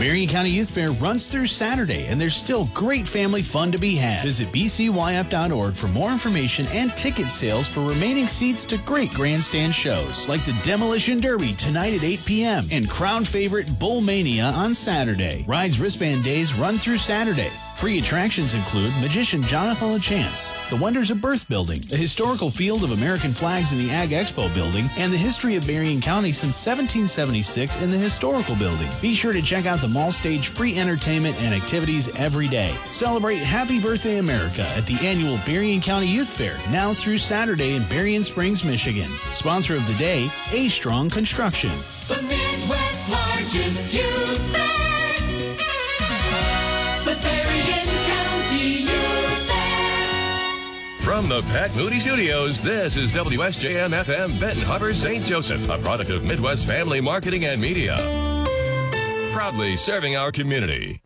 Berrien County Youth Fair runs through Saturday, and there's still great family fun to be had. Visit bcyf.org for more information and ticket sales for remaining seats to great grandstand shows, like the Demolition Derby tonight at 8 p.m. and crowd favorite Bull Mania on Saturday. Rides wristband days run through Saturday. Free attractions include Magician Jonathan LaChance, the Wonders of Birth Building, the Historical Field of American Flags in the Ag Expo Building, and the history of Berrien County since 1776 in the Historical Building. Be sure to check out the mall stage free entertainment and activities every day. Celebrate Happy Birthday America at the annual Berrien County Youth Fair, now through Saturday in Berrien Springs, Michigan. Sponsor of the day, A Strong Construction. The Midwest's largest youth fair. The Berrien County Youth Fair. From the Pat Moody Studios, this is WSJM-FM Benton Harbor, St. Joseph, a product of Midwest Family Marketing and Media. Proudly serving our community.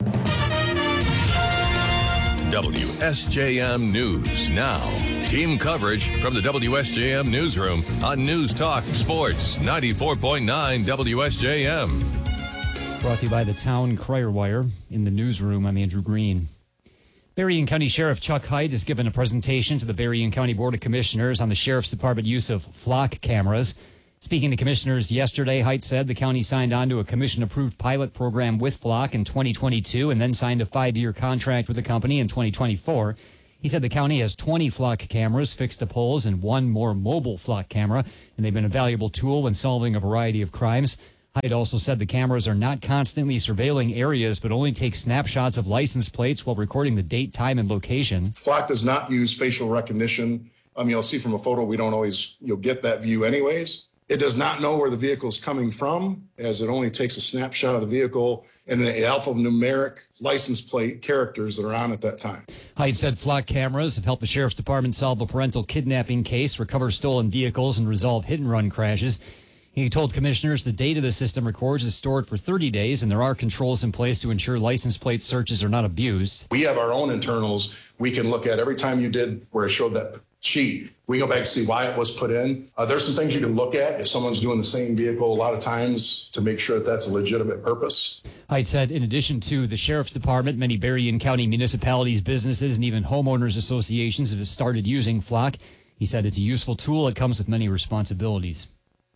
WSJM News Now. Team coverage from the WSJM Newsroom on News Talk Sports 94.9 WSJM. Brought to you by the Town Crier Wire. In the newsroom, I'm Andrew Green. Berrien County Sheriff Chuck Hite has given a presentation to the Berrien County Board of Commissioners on the Sheriff's Department use of flock cameras. Speaking to commissioners yesterday, Hite said the county signed on to a commission-approved pilot program with Flock in 2022 and then signed a 5-year contract with the company in 2024. He said the county has 20 flock cameras fixed to poles and 1 more mobile flock camera, and they've been a valuable tool when solving a variety of crimes. Hite also said the cameras are not constantly surveilling areas, but only take snapshots of license plates while recording the date, time, and location. Flock does not use facial recognition. You'll see from a photo, we don't always get that view anyways. It does not know where the vehicle is coming from, as it only takes a snapshot of the vehicle and the alphanumeric license plate characters that are on at that time. Hite said Flock cameras have helped the Sheriff's Department solve a parental kidnapping case, recover stolen vehicles, and resolve hit-and-run crashes. He told commissioners the data the system records is stored for 30 days, and there are controls in place to ensure license plate searches are not abused. We have our own internals. We can look at every time you did where it showed that sheet. We go back to see why it was put in. There's some things you can look at if someone's doing the same vehicle a lot of times to make sure that that's a legitimate purpose. Hite said in addition to the Sheriff's Department, many Berrien County municipalities, businesses, and even homeowners associations have started using Flock. He said it's a useful tool. It comes with many responsibilities.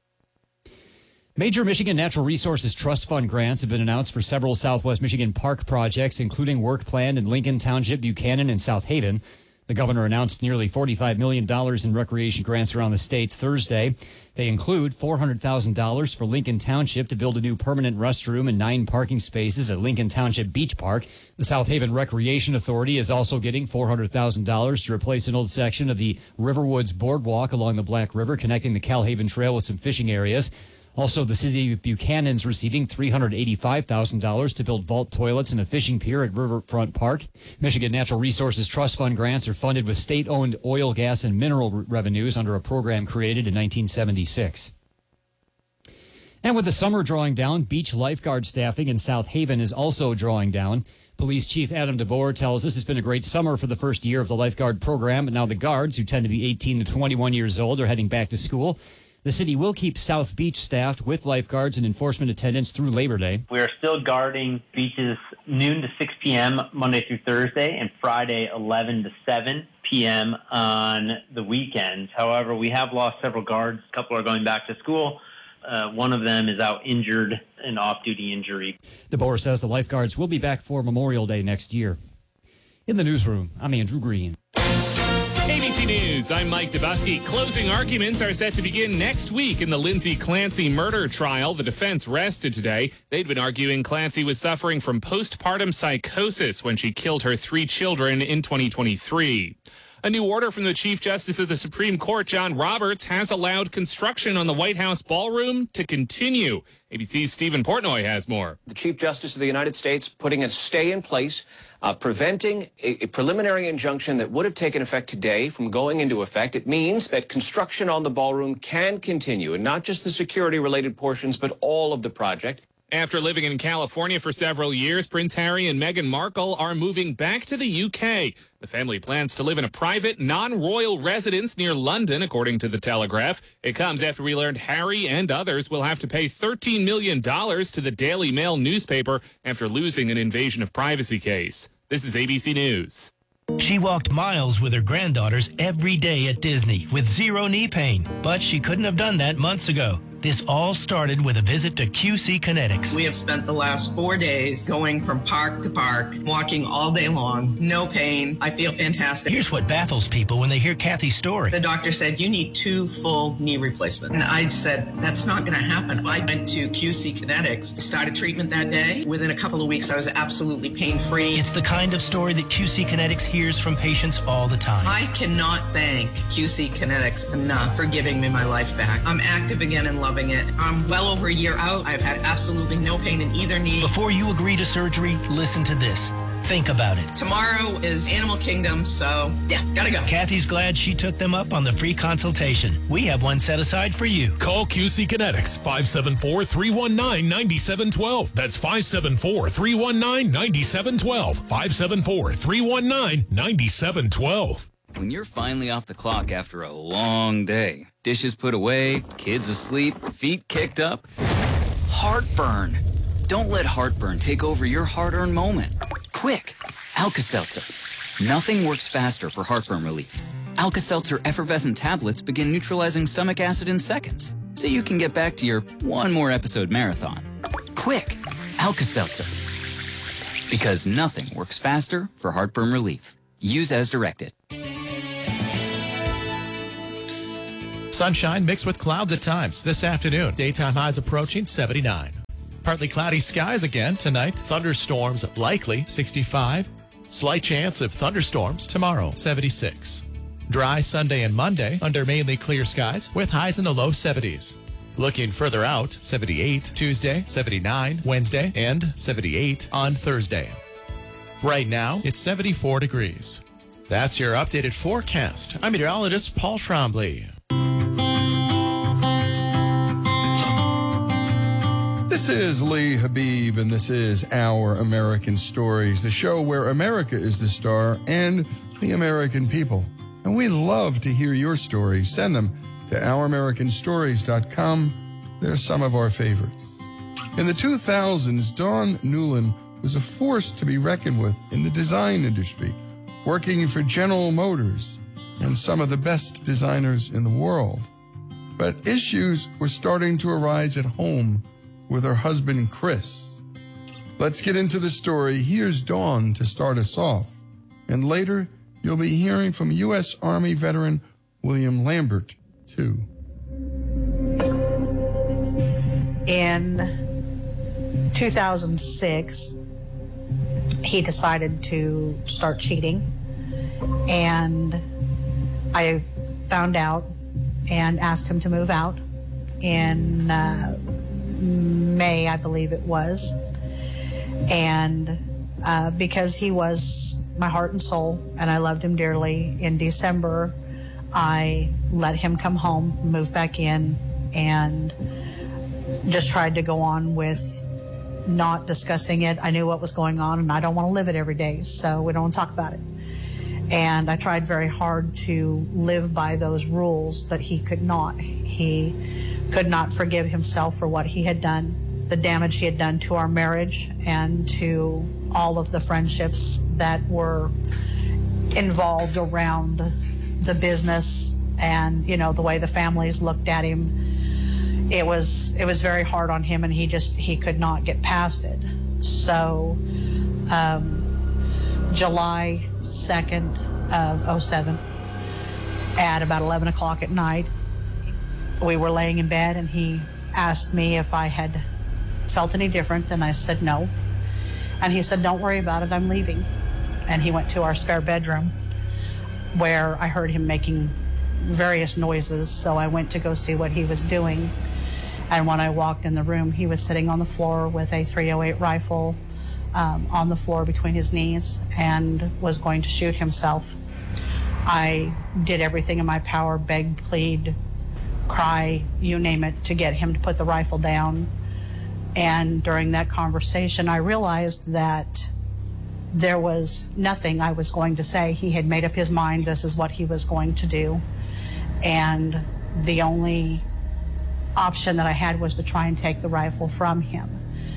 Major Michigan Natural Resources Trust Fund grants have been announced for several Southwest Michigan park projects, including work planned in Lincoln Township, Buchanan, and South Haven. The governor announced nearly $45 million in recreation grants around the state Thursday. They include $400,000 for Lincoln Township to build a new permanent restroom and 9 parking spaces at Lincoln Township Beach Park. The South Haven Recreation Authority is also getting $400,000 to replace an old section of the Riverwoods Boardwalk along the Black River, connecting the Calhaven Trail with some fishing areas. Also, the city of Buchanan's receiving $385,000 to build vault toilets and a fishing pier at Riverfront Park. Michigan Natural Resources Trust Fund grants are funded with state-owned oil, gas, and mineral revenues under a program created in 1976. And with the summer drawing down, beach lifeguard staffing in South Haven is also drawing down. Police Chief Adam DeBoer tells us it's been a great summer for the first year of the lifeguard program, but now the guards, who tend to be 18 to 21 years old, are heading back to school. The city will keep South Beach staffed with lifeguards and enforcement attendants through Labor Day. We are still guarding beaches noon to 6 p.m. Monday through Thursday and Friday 11 to 7 p.m. on the weekends. However, we have lost several guards. A couple are going back to school. One of them is out injured, an off-duty injury. DeBoer says the lifeguards will be back for Memorial Day next year. In the newsroom, I'm Andrew Green. ABC News, I'm Mike Dubusky. Closing arguments are set to begin next week in the Lindsay Clancy murder trial. The defense rested today. They'd been arguing Clancy was suffering from postpartum psychosis when she killed her 3 children in 2023. A new order from the Chief Justice of the Supreme Court, John Roberts, has allowed construction on the White House ballroom to continue. ABC's Stephen Portnoy has more. The Chief Justice of the United States putting a stay in place, preventing a preliminary injunction that would have taken effect today from going into effect. It means that construction on the ballroom can continue, and not just the security-related portions, but all of the project. After living in California for several years, Prince Harry and Meghan Markle are moving back to the UK. The family plans to live in a private, non-royal residence near London, according to The Telegraph. It comes after we learned Harry and others will have to pay $13 million to the Daily Mail newspaper after losing an invasion of privacy case. This is ABC News. She walked miles with her granddaughters every day at Disney with zero knee pain, but she couldn't have done that months ago. This all started with a visit to QC Kinetics. We have spent the last 4 days going from park to park, walking all day long, no pain. I feel fantastic. Here's what baffles people when they hear Kathy's story. The doctor said, you need 2 full knee replacements. And I said, that's not going to happen. I went to QC Kinetics, started treatment that day. Within a couple of weeks, I was absolutely pain-free. It's the kind of story that QC Kinetics hears from patients all the time. I cannot thank QC Kinetics enough for giving me my life back. I'm active again and loving it. I'm well over a year out. I've had absolutely no pain in either knee. Before you agree to surgery, listen to this. Think about it. Tomorrow is Animal Kingdom, so yeah, gotta go. Kathy's glad she took them up on the free consultation. We have one set aside for you. Call QC Kinetics, 574-319-9712. That's 574-319-9712. 574-319-9712. When you're finally off the clock after a long day, dishes put away, kids asleep, feet kicked up, heartburn. Don't let heartburn take over your hard-earned moment. Quick, Alka-Seltzer. Nothing works faster for heartburn relief. Alka-Seltzer effervescent tablets begin neutralizing stomach acid in seconds, so you can get back to your one more episode marathon. Quick, Alka-Seltzer. Because nothing works faster for heartburn relief. Use as directed. Sunshine mixed with clouds at times this afternoon. Daytime highs approaching 79. Partly cloudy skies again tonight. Thunderstorms likely 65. Slight chance of thunderstorms tomorrow 76. Dry Sunday and Monday under mainly clear skies with highs in the low 70s. Looking further out, 78 Tuesday, 79 Wednesday, and 78 on Thursday. Right now, it's 74 degrees. That's your updated forecast. I'm meteorologist Paul Trombley. This is Lee Habib, and this is Our American Stories, the show where America is the star and the American people. And we love to hear your stories. Send them to OurAmericanStories.com. They're some of our favorites. In the 2000s, Dawn Newland was a force to be reckoned with in the design industry, working for General Motors and some of the best designers in the world. But issues were starting to arise at home with her husband, Chris. Let's get into the story. Here's Dawn to start us off. And later, you'll be hearing from U.S. Army veteran William Lambert, too. In 2006, he decided to start cheating. And I found out and asked him to move out in May, I believe it was. And because he was my heart and soul and I loved him dearly, in December, I let him come home, move back in, and just tried to go on with not discussing it. I knew what was going on and I don't want to live it every day, so we don't want to talk about it. And I tried very hard to live by those rules, but he could not. He could not forgive himself for what he had done, the damage he had done to our marriage and to all of the friendships that were involved around the business and, you know, the way the families looked at him. It was very hard on him, and he could not get past it. So July 2nd of 07, at about 11 o'clock at night, we were laying in bed, and he asked me if I had felt any different, and I said no. And he said, don't worry about it, I'm leaving. And he went to our spare bedroom, where I heard him making various noises, so I went to go see what he was doing. And when I walked in the room, he was sitting on the floor with a .308 rifle on the floor between his knees and was going to shoot himself. I did everything in my power, beg, plead, cry, you name it, to get him to put the rifle down. And during that conversation, I realized that there was nothing I was going to say. He had made up his mind this is what he was going to do. And the only option that I had was to try and take the rifle from him.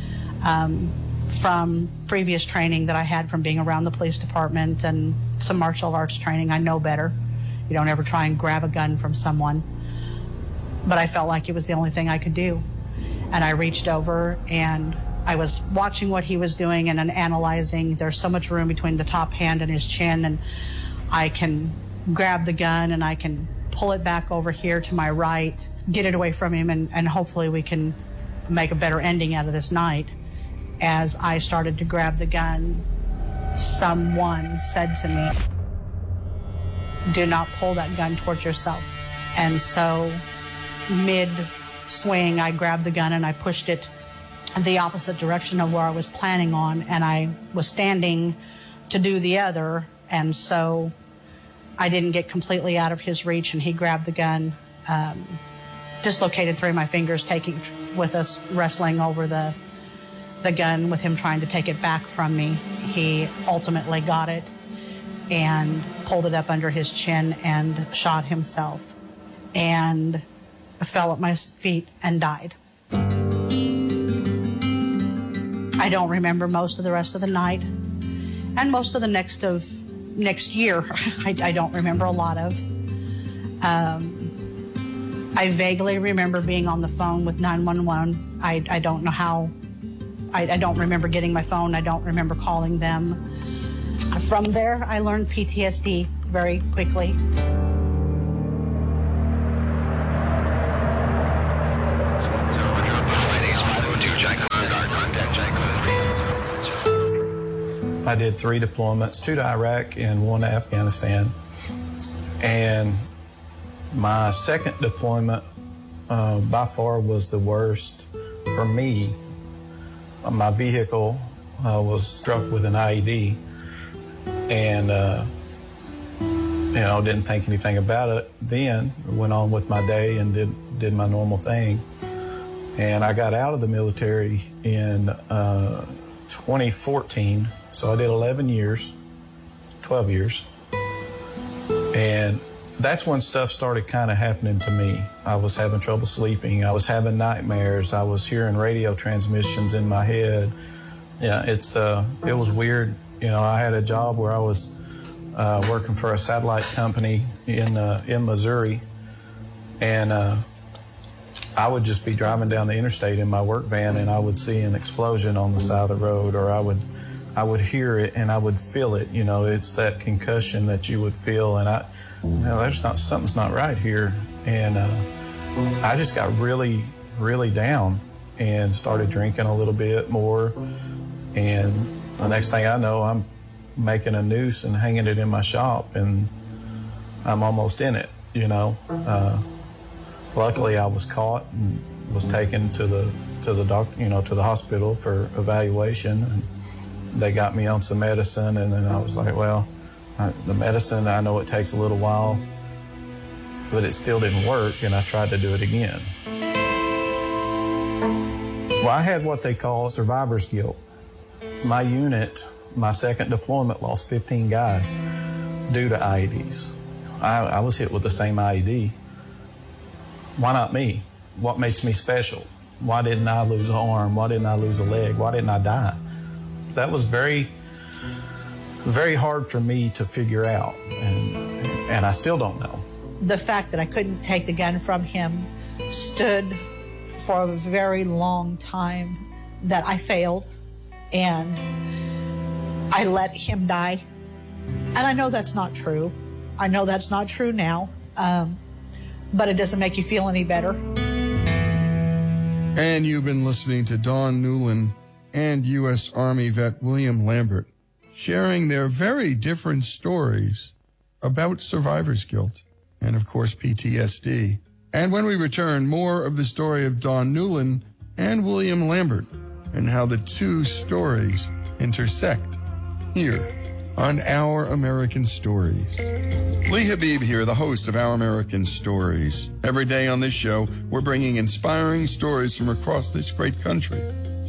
From previous training that I had from being around the police department and some martial arts training, I know better. You don't ever try and grab a gun from someone. But I felt like it was the only thing I could do. And I reached over and I was watching what he was doing and analyzing. There's so much room between the top hand and his chin, and I can grab the gun and I can pull it back over here to my right, get it away from him, and hopefully we can make a better ending out of this night. As I started to grab the gun, someone said to me, "Do not pull that gun towards yourself." And so mid-swing, I grabbed the gun and I pushed it the opposite direction of where I was planning on, and I was standing to do the other, and so I didn't get completely out of his reach, and he grabbed the gun, dislocated 3 of my fingers, taking with us, wrestling over the gun with him trying to take it back from me. He ultimately got it and pulled it up under his chin and shot himself and fell at my feet and died. I don't remember most of the rest of the night, and most of the next year I don't remember a lot of. I vaguely remember being on the phone with 911. I don't know how. I don't remember getting my phone. I don't remember calling them. From there, I learned PTSD very quickly. I did 3 deployments, 2 to Iraq and 1 to Afghanistan. And my second deployment by far was the worst for me. My vehicle was struck with an IED, and didn't think anything about it then. Went on with my day and did my normal thing. And I got out of the military in 2014. So I did 12 years. And that's when stuff started kind of happening to me. I was having trouble sleeping. I was having nightmares. I was hearing radio transmissions in my head. Yeah, it was weird. I had a job where I was working for a satellite company in Missouri. And I would just be driving down the interstate in my work van, and I would see an explosion on the side of the road, or I would hear it and I would feel it. It's that concussion that you would feel, and something's not right here. And I just got really, really down and started drinking a little bit more. And the next thing I know, I'm making a noose and hanging it in my shop, and I'm almost in it. Luckily, I was caught and was taken to the doctor, to the hospital for evaluation. And they got me on some medicine, and then I was like, well, the medicine, I know it takes a little while, but it still didn't work, and I tried to do it again. Well, I had what they call survivor's guilt. My unit, my second deployment, lost 15 guys due to IEDs. I was hit with the same IED. Why not me? What makes me special? Why didn't I lose an arm? Why didn't I lose a leg? Why didn't I die? That was very, very hard for me to figure out, and I still don't know. The fact that I couldn't take the gun from him stood for a very long time that I failed, and I let him die. And I know that's not true. I know that's not true now, but it doesn't make you feel any better. And you've been listening to Dawn Newland and U.S. Army vet William Lambert sharing their very different stories about survivor's guilt and, of course, PTSD. And when we return, more of the story of Dawn Newland and William Lambert and how the two stories intersect here on Our American Stories. Lee Habib here, the host of Our American Stories. Every day on this show, we're bringing inspiring stories from across this great country.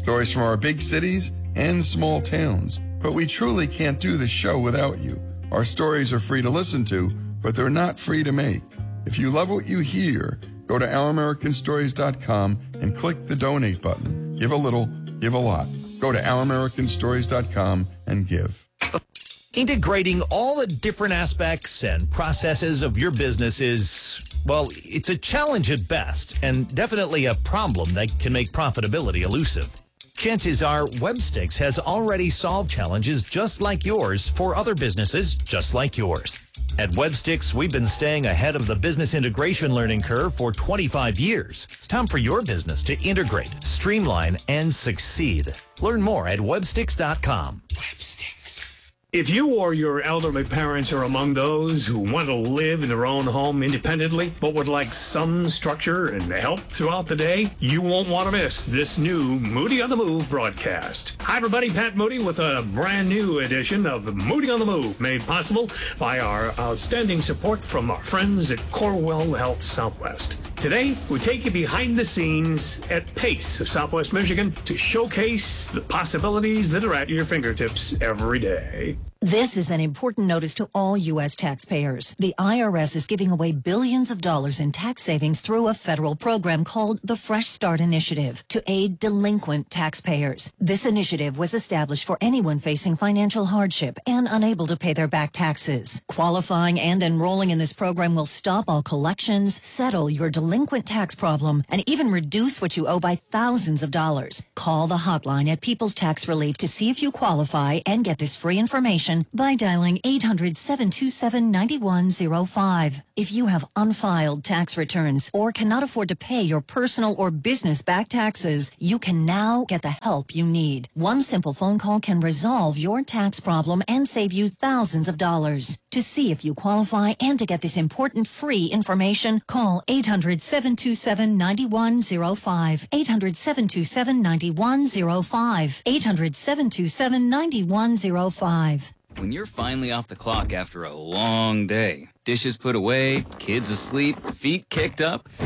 Stories from our big cities and small towns. But we truly can't do the show without you. Our stories are free to listen to, but they're not free to make. If you love what you hear, go to OurAmericanStories.com and click the donate button. Give a little, give a lot. Go to OurAmericanStories.com and give. Integrating all the different aspects and processes of your business is, well, it's a challenge at best and definitely a problem that can make profitability elusive. Chances are Webstix has already solved challenges just like yours for other businesses just like yours. At Webstix, we've been staying ahead of the business integration learning curve for 25 years. It's time for your business to integrate, streamline, and succeed. Learn more at Webstix.com. If you or your elderly parents are among those who want to live in their own home independently, but would like some structure and help throughout the day, you won't want to miss this new Moody on the Move broadcast. Hi, everybody. Pat Moody with a brand new edition of Moody on the Move, made possible by our outstanding support from our friends at Corewell Health Southwest. Today, we take you behind the scenes at PACE of Southwest Michigan to showcase the possibilities that are at your fingertips every day. This is an important notice to all U.S. taxpayers. The IRS is giving away billions of dollars in tax savings through a federal program called the Fresh Start Initiative to aid delinquent taxpayers. This initiative was established for anyone facing financial hardship and unable to pay their back taxes. Qualifying and enrolling in this program will stop all collections, settle your delinquent tax problem, and even reduce what you owe by thousands of dollars. Call the hotline at People's Tax Relief to see if you qualify and get this free information by dialing 800-727-9105. If you have unfiled tax returns or cannot afford to pay your personal or business back taxes, you can now get the help you need. One simple phone call can resolve your tax problem and save you thousands of dollars. To see if you qualify and to get this important free information, call 800-727-9105. 800-727-9105. 800-727-9105. When you're finally off the clock after a long day, dishes put away, kids asleep, feet kicked up,